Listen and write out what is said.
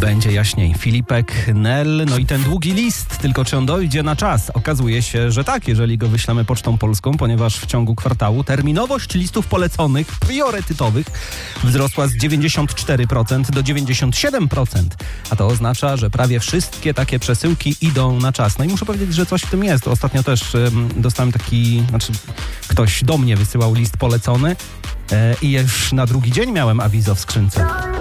Będzie jaśniej. Filipek, Nel, no i ten długi list, tylko czy on dojdzie na czas? Okazuje się, że tak, jeżeli go wyślemy pocztą polską, ponieważ w ciągu kwartału terminowość listów poleconych, priorytetowych wzrosła z 94% do 97%, a to oznacza, że prawie wszystkie takie przesyłki idą na czas. No i muszę powiedzieć, że coś w tym jest. Ostatnio też dostałem ktoś do mnie wysyłał list polecony i już na drugi dzień miałem awizo w skrzynce.